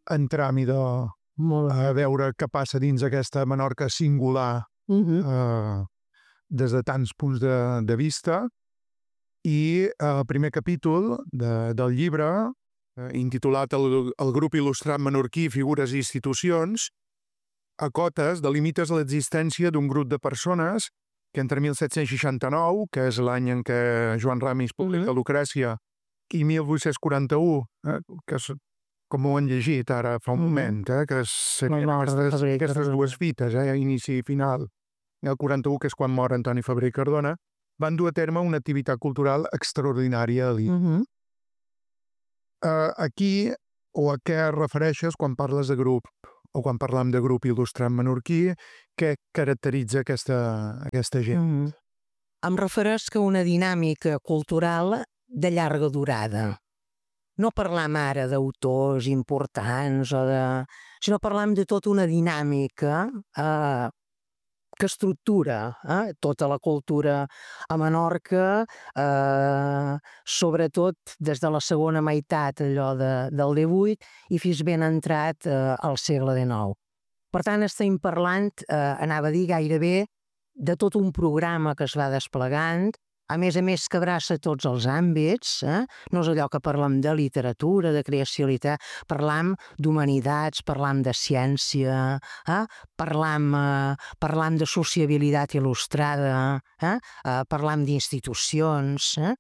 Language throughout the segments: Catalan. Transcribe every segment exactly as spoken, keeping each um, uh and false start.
entrar a mi de, a veure què passa dins aquesta Menorca singular uh -huh. eh, des de tants punts de, de vista. I el primer capítol de, del llibre, eh, intitulat el, el grup il·lustrat menorquí, figures i institucions, acotes, delimites l'existència d'un grup de persones que entre mil set-cents seixanta-nou, que és l'any en què Joan Ramis publica uh-huh. Lucrècia, i mil vuit-cents quaranta-u, eh, que és, com ho han llegit ara fa un uh-huh. moment, eh, que serien no, no, aquestes, aquestes dues fites, eh, inici i final, el quaranta-u, que és quan mor Antoni Febrer i Cardona, van dur a terme una activitat cultural extraordinària a l'illa. Uh-huh. uh, aquí, o a què et refereixes quan parles de grup, o quan parlam de grup il·lustrat menorquí, què caracteritza aquesta, aquesta gent? Mm. Em refereix a una dinàmica cultural de llarga durada. No parlam ara d'autors importants, o de... sinó parlam de tota una dinàmica eh, que estructura eh, tota la cultura a Menorca, eh, sobretot des de la segona meitat allò de, del divuit i fins ben entrat eh, al segle dinou. Per tant, estem parlant, eh, anava a dir gairebé, de tot un programa que es va desplegant, a més a més que abraça tots els àmbits, eh? No és allò que parlem de literatura, de creació literària, parlam d'humanitats, parlam de ciència, eh? parlam, eh, parlam de sociabilitat il·lustrada, eh? Eh, parlam d'institucions. Eh?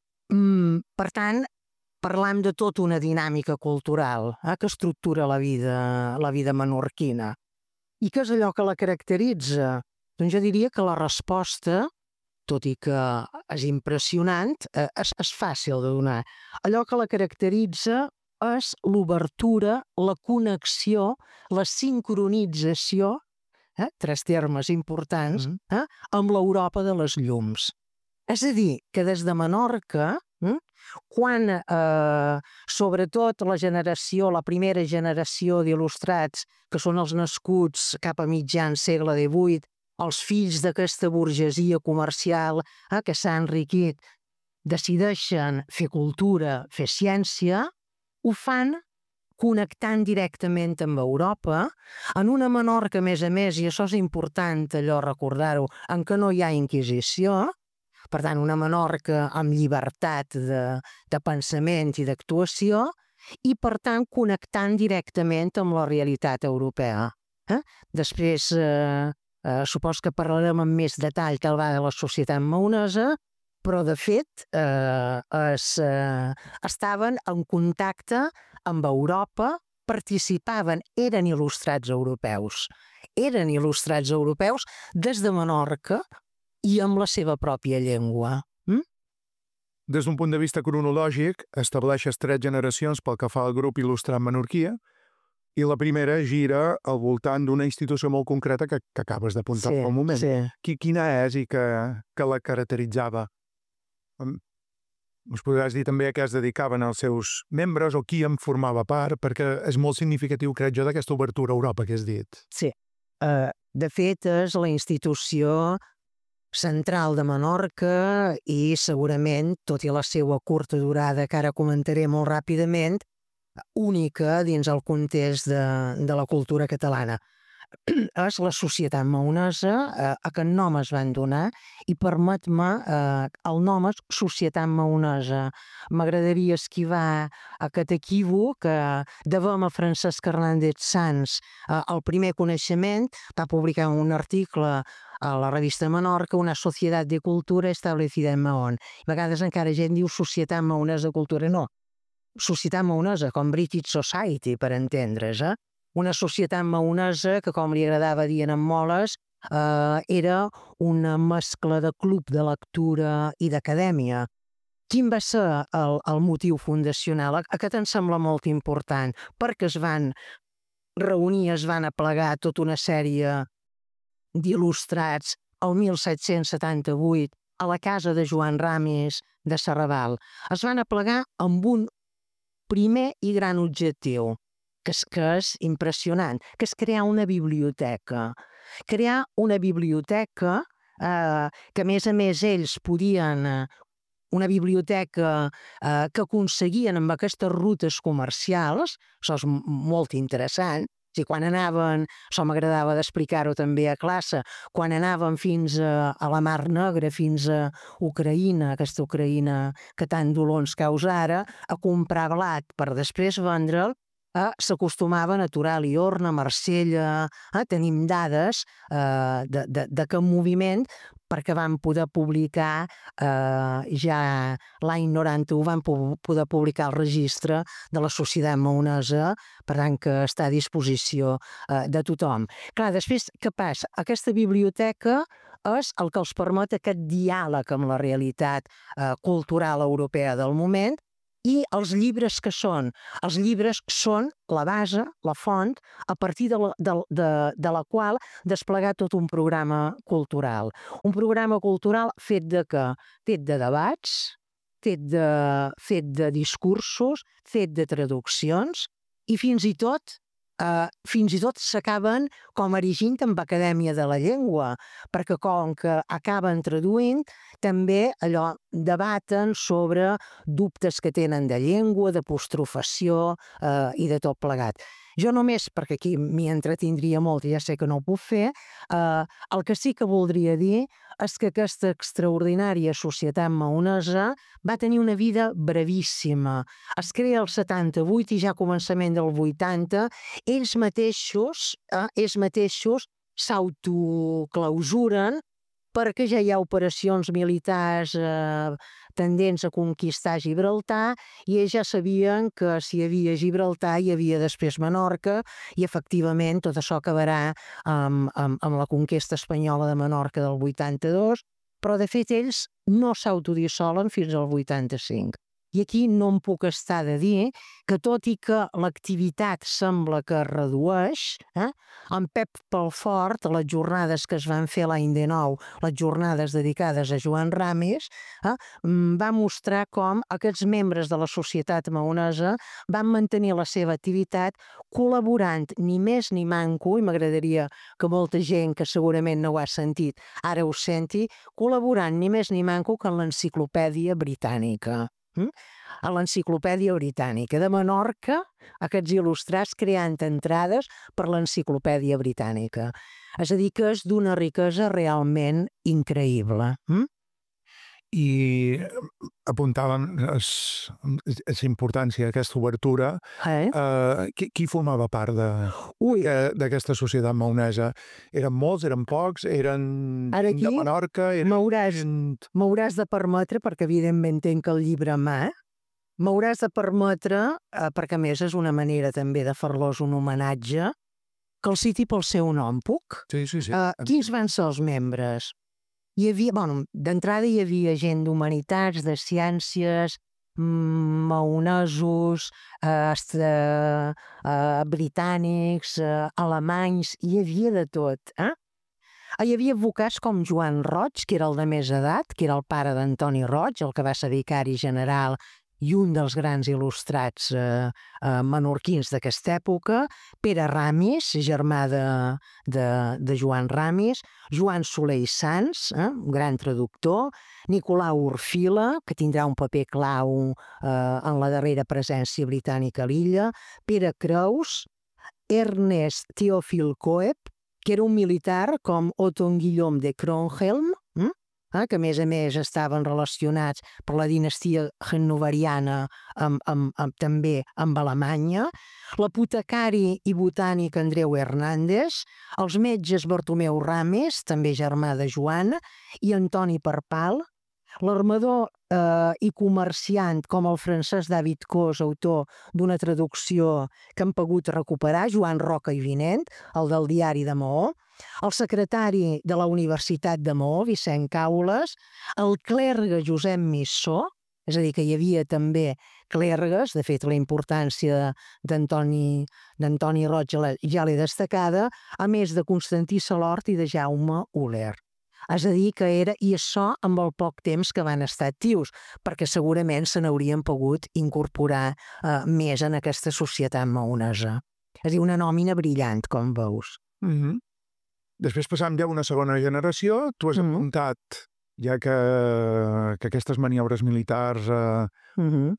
Mm, per tant, parlam de tota una dinàmica cultural eh? que estructura la vida, la vida menorquina. I què és allò que la caracteritza? Doncs jo diria que la resposta, tot i que és impressionant, eh, és, és fàcil de donar. Allò que la caracteritza és l'obertura, la connexió, la sincronització, eh, tres termes importants, eh, amb l'Europa de les llums. És a dir, que des de Menorca, eh, quan eh, sobretot la generació, la primera generació d'il·lustrats, que són els nascuts cap a mitjan segle divuit, els fills d'aquesta burgesia comercial eh, que s'ha enriquit, decideixen fer cultura, fer ciència, ho fan connectant directament amb Europa, en una Menorca, a més a més, i això és important allò recordar-ho, en què no hi ha Inquisició, per tant, una Menorca amb llibertat de, de pensament i d'actuació, i per tant connectant directament amb la realitat europea. Eh? Després... Eh, Uh, supos que parlarem amb més detall tal va de la societat maonesa, però de fet uh, es, uh, estaven en contacte amb Europa, participaven, eren il·lustrats europeus. Eren il·lustrats europeus des de Menorca i amb la seva pròpia llengua. Mm? Des d'un punt de vista cronològic, estableixes tres generacions pel que fa al grup il·lustrat menorquia, i la primera gira al voltant d'una institució molt concreta que, que acabes d'apuntar sí, fa un moment. Sí. Qui, quina és i que, que la caracteritzava? Us podràs dir també a què es dedicaven els seus membres o qui en formava part, perquè és molt significatiu, crec jo, d'aquesta obertura a Europa que has dit. Sí. Uh, de fet, és la institució central de Menorca i segurament, tot i la seva curta durada, que ara comentaré molt ràpidament, única dins el context de, de la cultura catalana. És la societat maonesa, eh, a aquest nom es van donar, i permet-me, eh, el nom és Societat Maonesa. M'agradaria esquivar aquest equívoc que devem a Francesc Hernández Sans eh, el primer coneixement, va publicar un article a la revista Menorca, una societat de cultura establecida en Mahón. A vegades encara gent diu Societat Maonesa de Cultura, no. Societat maonesa, com British Society, per entendre's, eh? Una societat maonesa que, com li agradava dir en Moles, eh, era una mescla de club de lectura i d'acadèmia. Quin va ser el, el motiu fundacional? Aquest em sembla molt important, perquè es van reunir, es van aplegar tota una sèrie d'il·lustrats el mil set-cents setanta-vuit a la casa de Joan Ramis de Serrabal. Es van aplegar amb un primer i gran objectiu, que és, que és impressionant, que és crear una biblioteca. Crear una biblioteca eh, que, a més a més, ells podien una biblioteca eh, que aconseguien amb aquestes rutes comercials, això és molt interessant. Sí, quan anaven, això m'agradava d'explicar-ho també a classe, quan anaven fins a, a la Mar Negra, fins a Ucraïna, aquesta Ucraïna que tant dolor ens causa ara, a comprar blat per després vendre'l, eh, s'acostumaven a aturar a Liorna, a Marsella, eh, tenim dades eh, de, de, de que moviment, perquè van poder publicar eh, ja l'any noranta-u van poder publicar el registre de la Societat Maonesa, per tant que està a disposició eh, de tothom. Clar, després, què passa? Aquesta biblioteca és el que els permet aquest diàleg amb la realitat eh, cultural europea del moment. I els llibres que són? Els llibres són la base, la font, a partir de la, de, de, de la qual desplegar tot un programa cultural. Un programa cultural fet de què? Fet de debats, fet de, fet de discursos, fet de traduccions i fins i tot Uh, fins i tot s'acaben com erigint amb Acadèmia de la Llengua, perquè com que acaben traduint, també allò debaten sobre dubtes que tenen de llengua, d'apostrofació uh, i de tot plegat. Jo només, perquè aquí m'hi entretindria molt i ja sé que no ho puc fer, eh, el que sí que voldria dir és que aquesta extraordinària societat maonesa va tenir una vida brevíssima. Es crea el setanta-vuit i ja a començament del vuitanta, ells mateixos, eh, ells mateixos s'autoclausuren perquè ja hi ha operacions militars eh, tendents a conquistar Gibraltar i ells ja sabien que si hi havia Gibraltar hi havia després Menorca i efectivament tot això acabarà amb, amb, amb la conquesta espanyola de Menorca del vuitanta-dos, però de fet ells no s'autodissolen fins al vuitanta-cinc. I aquí no em puc estar de dir que tot i que l'activitat sembla que es redueix, eh, en Pep Pelfort, les jornades que es van fer l'any dinou, les jornades dedicades a Joan Ramis, eh, va mostrar com aquests membres de la societat maonesa van mantenir la seva activitat col·laborant ni més ni manco, i m'agradaria que molta gent que segurament no ho ha sentit ara ho senti, col·laborant ni més ni manco que en l'Enciclopèdia Britànica. A l'Enciclopèdia Britànica de Menorca, aquests il·lustrats creant entrades per l'Enciclopèdia Britànica. És a dir, que és d'una riquesa realment increïble. Mm? I apuntaven la importància d'aquesta obertura. Eh? Uh, qui, qui formava part d'aquesta societat maonesa? Eren molts, eren pocs, eren Ara aquí, de Menorca? Eren... M'hauràs m'hauràs de permetre, perquè evidentment tenc el llibre a mà, m'hauràs de permetre, eh, perquè a més és una manera també de fer-los un homenatge, que el citi pel seu nom, puc? Sí, sí, sí. Uh, quins van ser els membres? Hi havia, bueno, d'entrada hi havia gent d'humanitats, de ciències, maonesos, eh, eh, britànics, eh, alemanys, hi havia de tot. Eh? Hi havia advocats com Joan Roig, que era el de més edat, que era el pare d'Antoni Roig, el que va ser vicari general i un dels grans il·lustrats eh, eh, menorquins d'aquesta època, Pere Ramis, germà de, de, de Joan Ramis, Joan Soler i Sans, eh, un gran traductor, Nicolau Orfila, que tindrà un paper clau eh, en la darrera presència britànica a l'illa, Pere Creus, Ernest Theophil Coep, que era un militar com Othon Guillaume de Cronhelm, hm? Eh, que a més a més estaven relacionats per la dinastia hannoveriana amb, amb, amb, també amb Alemanya, l'apotecari i botànic Andreu Hernández, els metges Bartomeu Ramis, també germà de Joan, i Antoni Parpal, l'armador eh, i comerciant com el francès David Cos, autor d'una traducció que han pogut recuperar, Joan Roca i Vinent, el del diari de Maó, el secretari de la Universitat de Maó, Vicent Caules, el clergue Josep Missó, és a dir, que hi havia també clergues, de fet la importància d'Antoni d'Antoni Roig ja l'he destacada, a més de Constantí Salort i de Jaume Uller. És a dir, que era, i això amb el poc temps que van estar actius, perquè segurament se n'haurien pogut incorporar eh, més en aquesta societat maonesa. És a dir, una nòmina brillant, com veus. Mm-hmm. Després passam ja a una segona generació, tu has mm-hmm. apuntat ja que, que aquestes maniobres militars a, uh-huh.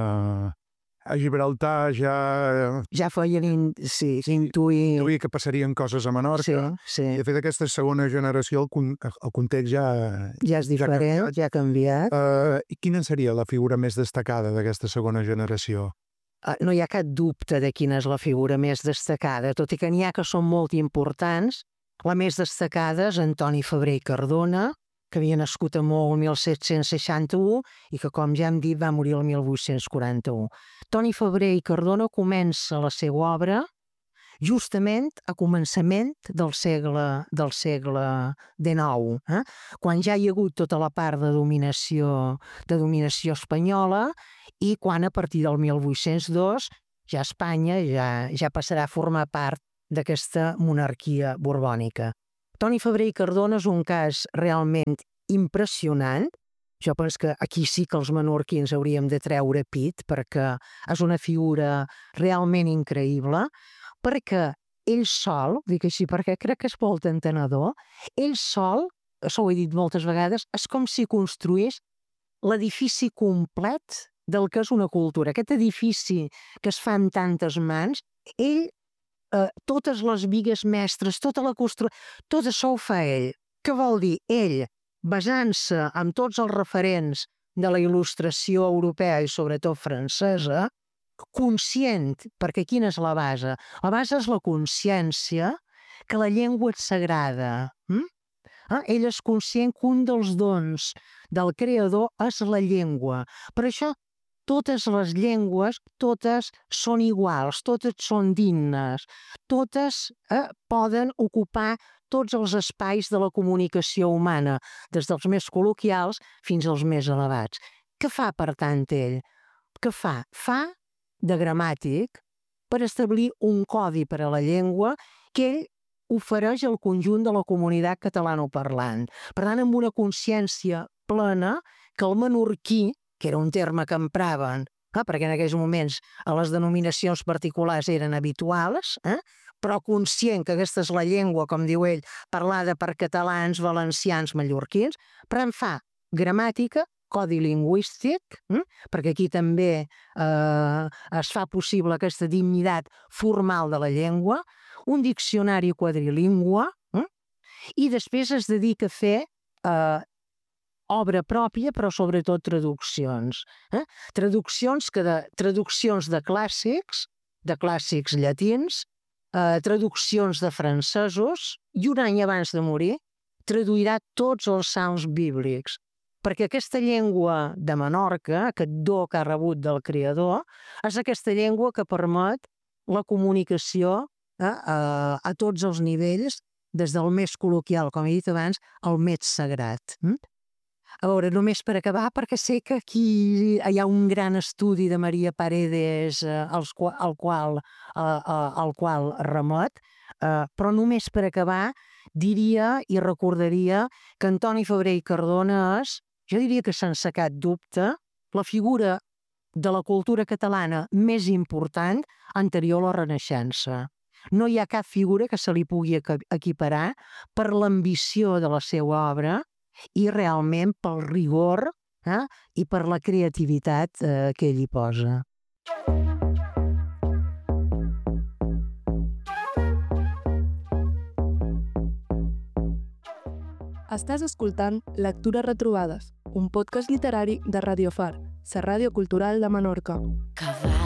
a, a Gibraltar ja... Ja feien in, sí, intuir... Intuir que passarien coses a Menorca. Sí, sí. I de fet aquesta segona generació el, el context ja... Ja és diferent, ja ha canviat. Uh, I quina seria la figura més destacada d'aquesta segona generació? Uh, no hi ha cap dubte de quina és la figura més destacada, tot i que n'hi ha que són molt importants. La més destacada és Antoni Febrer i Cardona, que havia nascut a Maó el mil set-cents seixanta-u i que, com ja hem dit, va morir el mil vuit-cents quaranta-u. Toni Febrer i Cardona comença la seva obra justament a començament del segle, del segle dinou, eh? Quan ja hi ha hagut tota la part de dominació, de dominació espanyola i quan a partir del mil vuit-cents dos ja Espanya ja, ja passarà a formar part d'aquesta monarquia borbònica. Toni Febrer i Cardona és un cas realment impressionant. Jo penso que aquí sí que els menorquins hauríem de treure pit perquè és una figura realment increïble, perquè ell sol, dic així perquè crec que és molt entenedor, ell sol, això ho he dit moltes vegades, és com si construís l'edifici complet del que és una cultura. Aquest edifici que es fa amb tantes mans, ell Uh, totes les bigues mestres, tota la construcció, tot això ho fa ell. Què vol dir? Ell, basant-se en tots els referents de la il·lustració europea i sobretot francesa, conscient, perquè quina és la base? La base és la consciència que la llengua és sagrada. Hm? Ah, ell és conscient que un dels dons del creador és la llengua. Per això totes les llengües, totes són iguals, totes són dignes, totes eh, poden ocupar tots els espais de la comunicació humana, des dels més col·loquials fins als més elevats. Què fa, per tant, ell? Què fa? Fa de gramàtic per establir un codi per a la llengua que ell ofereix al conjunt de la comunitat catalanoparlant. Per tant, amb una consciència plena que el menorquí, que era un terme que empraven, eh, perquè en aquells moments a les denominacions particulars eren habituals, eh, però conscient que aquesta és la llengua, com diu ell, parlada per catalans, valencians, mallorquins, però en fa gramàtica, codi lingüístic, eh, perquè aquí també eh, es fa possible aquesta dignitat formal de la llengua, un diccionari quadrilingüe, eh, i després es dedica a fer eh, obra pròpia, però sobretot traduccions. Eh? Traduccions, que de, traduccions de clàssics, de clàssics llatins, eh, traduccions de francesos, i un any abans de morir traduirà tots els salms bíblics. Perquè aquesta llengua de Menorca, aquest do que ha rebut del creador, és aquesta llengua que permet la comunicació eh, a, a tots els nivells, des del més col·loquial, com he dit abans, al més sagrat. Mm? A veure, només per acabar, perquè sé que aquí hi ha un gran estudi de Maria Paredes eh, al, al, qual, eh, eh, al qual remet, eh, però només per acabar diria i recordaria que Antoni Febrer i Cardona és, jo diria que sense cap dubte, la figura de la cultura catalana més important anterior a la Renaixença. No hi ha cap figura que se li pugui equiparar per l'ambició de la seva obra i realment pel rigor eh, i per la creativitat eh, que ell hi posa. Estàs escoltant Lectures Retrobades, un podcast literari de Radio Far, la ràdio cultural de Menorca.